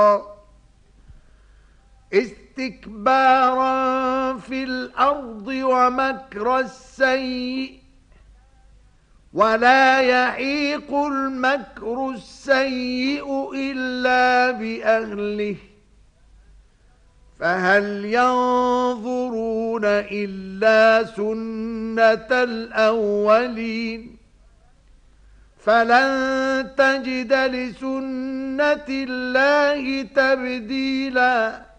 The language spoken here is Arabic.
استكبارا في الأرض ومكر السيء ولا يحيق المكر السيء إلا بأهله فهل ينظرون إلا سنة الأولين فلن تجد لسنة الله تبديلاً